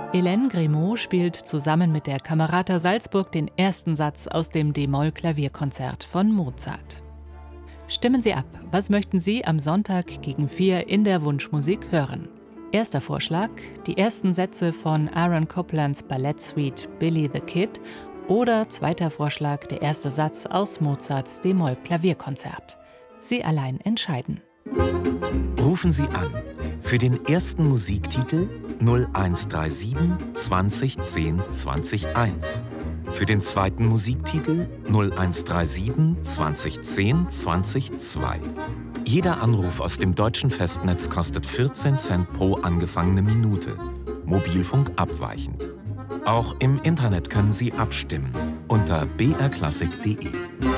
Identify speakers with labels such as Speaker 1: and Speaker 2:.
Speaker 1: Hélène Grimaud spielt zusammen mit der Camerata Salzburg den ersten Satz aus dem d-Moll-Klavierkonzert von Mozart. Stimmen Sie ab, was möchten Sie am Sonntag gegen 4 in der Wunschmusik hören? Erster Vorschlag, die ersten Sätze von Aaron Coplands Ballettsuite Billy the Kid oder zweiter Vorschlag, der erste Satz aus Mozarts d-Moll-Klavierkonzert. Sie allein entscheiden.
Speaker 2: Rufen Sie an für den ersten Musiktitel 0137 2010 201. Für den zweiten Musiktitel 0137 2010 202. Jeder Anruf aus dem deutschen Festnetz kostet 14 Cent pro angefangene Minute. Mobilfunk abweichend. Auch im Internet können Sie abstimmen unter brklassik.de.